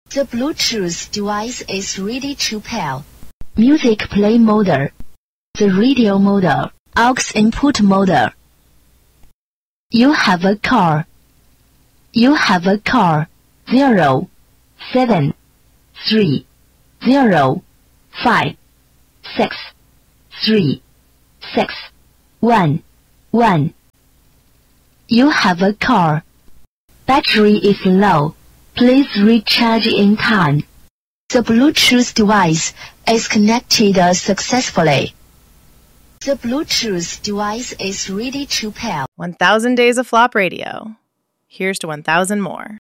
The Bluetooth device is ready to pair. Music play mode. The radio mode. Aux input mode. You have a car. You have a car. 0, 7, 3, 0, 5, 6, 3, 6, 1, 1. You have a car. Battery is low. Please recharge in time. The Bluetooth device is connected successfully. The Bluetooth device is ready to pair. 1,000 days of flop radio. Here's to 1,000 more.